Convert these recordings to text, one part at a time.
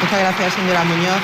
Muchas gracias, señora Muñoz.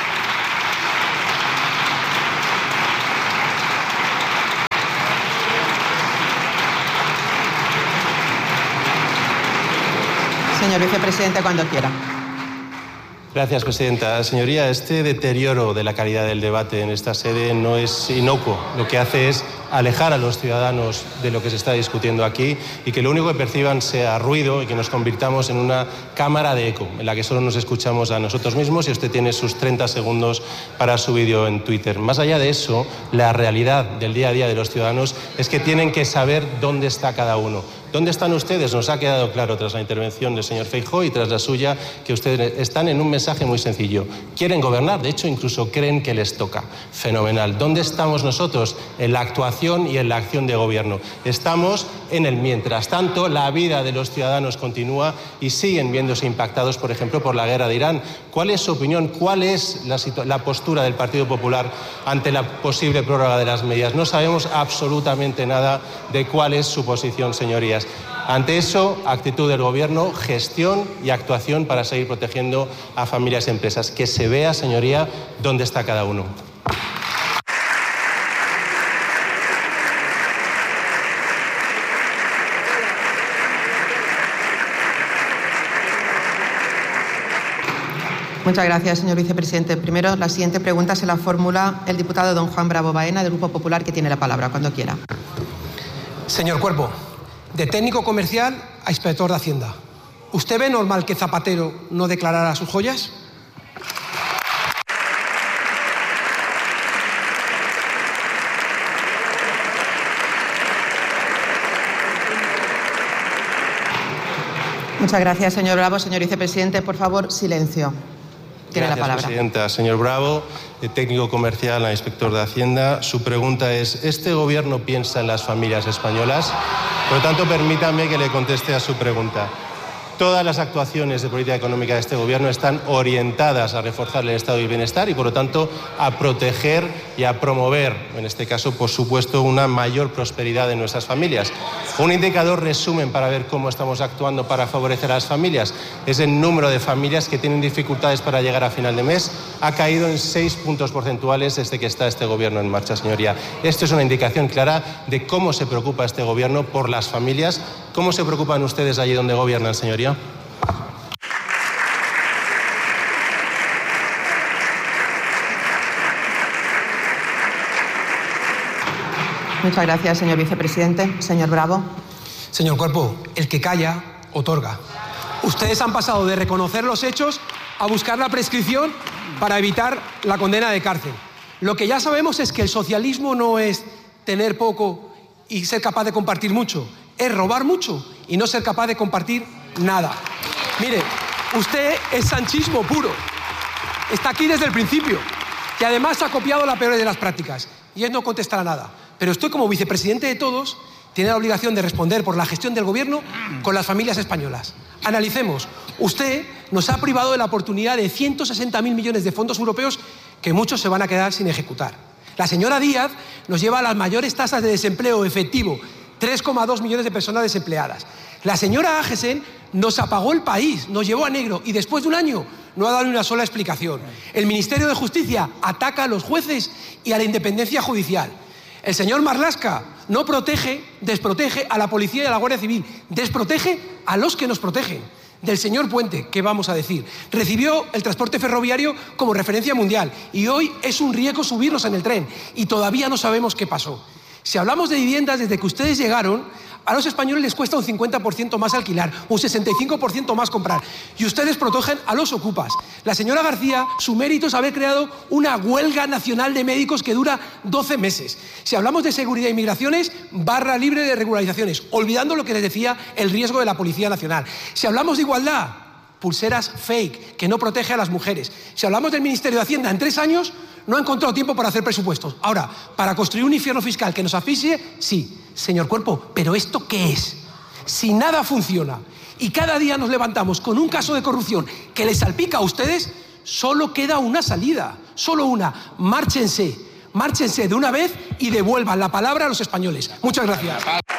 Señor vicepresidente, cuando quiera. Gracias, presidenta. Señoría, este deterioro de la calidad del debate en esta sede no es inocuo. Lo que hace es alejar a los ciudadanos de lo que se está discutiendo aquí y que lo único que perciban sea ruido y que nos convirtamos en una cámara de eco en la que solo nos escuchamos a nosotros mismos y usted tiene sus 30 segundos para su vídeo en Twitter. Más allá de eso, la realidad del día a día de los ciudadanos es que tienen que saber dónde está cada uno. ¿Dónde están ustedes? Nos ha quedado claro tras la intervención del señor Feijóo y tras la suya que ustedes están en un mensaje muy sencillo. Quieren gobernar, de hecho incluso creen que les toca. Fenomenal. ¿Dónde estamos nosotros? En la actuación y en la acción de gobierno. Estamos en el mientras tanto. La vida de los ciudadanos continúa y siguen viéndose impactados, por ejemplo, por la guerra de Irán. ¿Cuál es su opinión? ¿Cuál es la postura del Partido Popular ante la posible prórroga de las medidas? No sabemos absolutamente nada de cuál es su posición, señorías. Ante eso, actitud del Gobierno, gestión y actuación para seguir protegiendo a familias y empresas. Que se vea, señoría, dónde está cada uno. Muchas gracias, señor vicepresidente. Primero, la siguiente pregunta se la formula el diputado don Juan Bravo Baena, del Grupo Popular, que tiene la palabra, cuando quiera. Señor Cuerpo, de técnico comercial a inspector de Hacienda, ¿usted ve normal que Zapatero no declarara sus joyas? Muchas gracias, señor Bravo. Señor vicepresidente, por favor, silencio. Tiene la palabra. Presidenta. Señor Bravo, de técnico comercial a inspector de Hacienda, su pregunta es: ¿este gobierno piensa en las familias españolas? Por lo tanto, permítame que le conteste a su pregunta. Todas las actuaciones de política económica de este gobierno están orientadas a reforzar el estado del bienestar y, por lo tanto, a proteger y a promover, en este caso, por supuesto, una mayor prosperidad de nuestras familias. Un indicador resumen para ver cómo estamos actuando para favorecer a las familias es el número de familias que tienen dificultades para llegar a final de mes. Ha caído en 6 puntos porcentuales desde que está este gobierno en marcha, señoría. Esto es una indicación clara de cómo se preocupa este gobierno por las familias. ¿Cómo se preocupan ustedes allí donde gobiernan, señoría? Muchas gracias, señor vicepresidente. Señor Bravo. Señor Cuerpo, el que calla, otorga. Ustedes han pasado de reconocer los hechos a buscar la prescripción para evitar la condena de cárcel. Lo que ya sabemos es que el socialismo no es tener poco y ser capaz de compartir mucho. Es robar mucho y no ser capaz de compartir nada. Mire, usted es sanchismo puro. Está aquí desde el principio. Y además ha copiado la peor de las prácticas. Y él no contestará nada. Pero usted, como vicepresidente de todos, tiene la obligación de responder por la gestión del gobierno con las familias españolas. Analicemos. Usted nos ha privado de la oportunidad de 160.000 millones de fondos europeos que muchos se van a quedar sin ejecutar. La señora Díaz nos lleva a las mayores tasas de desempleo efectivo, 3,2 millones de personas desempleadas. La señora Ágesen nos apagó el país, nos llevó a negro y después de un año no ha dado ni una sola explicación. El Ministerio de Justicia ataca a los jueces y a la independencia judicial. El señor Marlaska no protege, desprotege a la policía y a la Guardia Civil, desprotege a los que nos protegen. Del señor Puente, ¿qué vamos a decir? Recibió el transporte ferroviario como referencia mundial y hoy es un riesgo subirnos en el tren y todavía no sabemos qué pasó. Si hablamos de viviendas, desde que ustedes llegaron, a los españoles les cuesta un 50% más alquilar, un 65% más comprar. Y ustedes protegen a los ocupas. La señora García, su mérito es haber creado una huelga nacional de médicos que dura 12 meses. Si hablamos de seguridad y migraciones, barra libre de regularizaciones, olvidando lo que les decía el riesgo de la Policía Nacional. Si hablamos de igualdad, pulseras fake, que no protege a las mujeres. Si hablamos del Ministerio de Hacienda, en 3 años no ha encontrado tiempo para hacer presupuestos. Ahora, para construir un infierno fiscal que nos asfixie, sí. Señor Cuerpo, ¿pero esto qué es? Si nada funciona y cada día nos levantamos con un caso de corrupción que les salpica a ustedes, solo queda una salida, solo una. Márchense de una vez y devuelvan la palabra a los españoles. Muchas gracias.